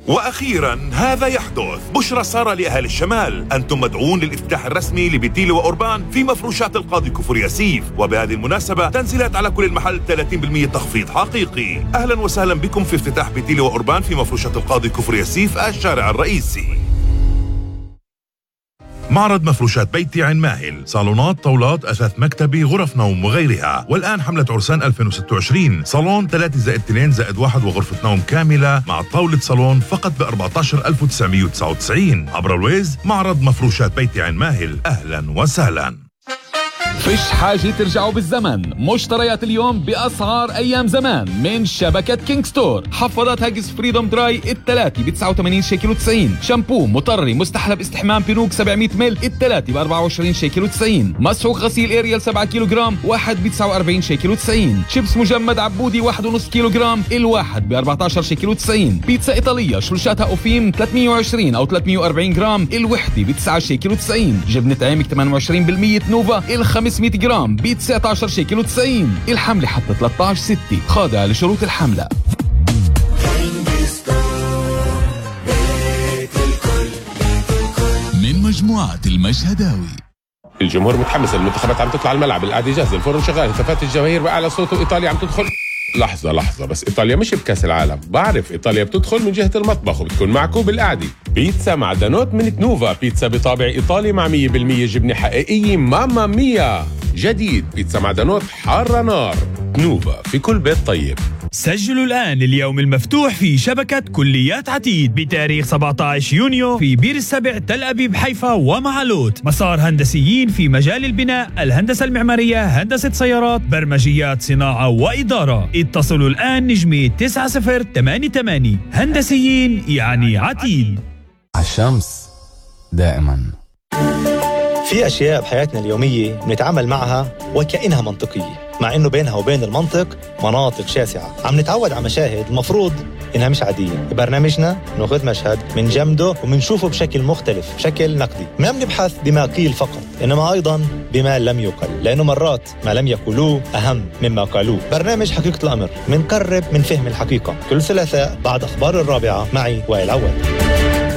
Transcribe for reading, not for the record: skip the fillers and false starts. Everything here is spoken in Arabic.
وأخيرا هذا يحدث، بشرى سارة لأهل الشمال، أنتم مدعون للافتتاح الرسمي لبتيلي وأوربان في مفروشات القاضي كفر ياسيف، وبهذه المناسبة تنزيلات على كل المحل 30% تخفيض حقيقي. أهلا وسهلا بكم في افتتاح بتيلي وأوربان في مفروشات القاضي كفر ياسيف الشارع الرئيسي. معرض مفروشات بيتي عين ماهل، صالونات، طاولات، أثاث مكتبي، غرف نوم وغيرها. والآن حملة عرسان 2026، صالون 3+2+1 وغرفة نوم كاملة مع طاولة صالون فقط ب 14,999 عبر الويز. معرض مفروشات بيتي عين ماهل، أهلا وسهلا. فيش حاجة ترجعوا بالزمن، مشتريات اليوم بأسعار أيام زمان من شبكة كينج ستور. حفاضات هاجس فريدوم دراي الثلاثة ب 89 شيكل و90. شامبو مطري مستحلب استحمام بينوك 700 مل الثلاثة ب 24 شيكل و90. مسحوق غسيل اريال 7 كيلو جرام واحد ب 49 شيكل و90. شيبس مجمد عبودي 1.5 كيلو جرام الواحد ب 14 شيكل و90. بيتزا إيطالية شلشاتها أوفيم 320 أو 340 جرام الوحدة ب 9 شيكل و90. جبنة عيمك 28% نوفا 500 جرام ب 19 شيكل و90. الحملة حتى 13/6، خاضعة لشروط الحملة. من مجموعة المشهداوي. الجمهور متحمس، المنتخبات عم تطلع الملعب، القعدة جاهزة، الفرن شغال، هتافات الجماهير بأعلى صوت، وإيطاليا عم تدخل. لحظة بس إيطاليا مش بكأس العالم، بعرف إيطاليا بتدخل من جهة المطبخ وبتكون معكم بالقعدة. بيتزا معدنوت من نوفا، بيتزا بطابع إيطالي مع 100% جبنة حقيقية، ماما ميا. جديد بيتزا معدنوت حارة نار. نوفا في كل بيت طيب. سجلوا الآن اليوم المفتوح في شبكة كليات عتيد بتاريخ 17 يونيو في بير السبع، تل أبيب، حيفا ومعلوت. مسار هندسيين في مجال البناء، الهندسة المعمارية، هندسة سيارات، برمجيات، صناعة وإدارة. اتصلوا الآن نجمة 9088. هندسيين يعني عتيد. الشمس دائما. في أشياء بحياتنا اليومية بنتعامل معها وكأنها منطقية، مع إنه بينها وبين المنطق مناطق شاسعة. عم نتعود على مشاهد المفروض إنها مش عادية. ببرنامجنا نأخذ مشهد من جمده ومنشوفه بشكل مختلف، بشكل نقدي. ما بنبحث بما قيل فقط، إنما أيضا بما لم يقل، لأنه مرات ما لم يقولوه أهم مما قالوه. برنامج حقيقة الأمر، منقرب من فهم الحقيقة، كل ثلاثاء بعد أخبار 4 معي وائل عواد.